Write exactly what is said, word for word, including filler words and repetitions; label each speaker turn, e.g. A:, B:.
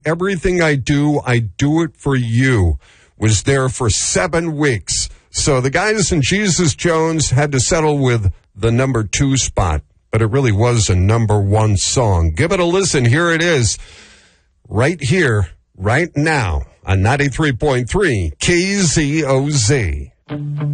A: Everything I Do, I Do It For You was there for seven weeks. So the guys in Jesus Jones had to settle with the number two spot, but it really was a number one song. Give it a listen. Here it is, right here, right now, on ninety-three point three K Z O Z.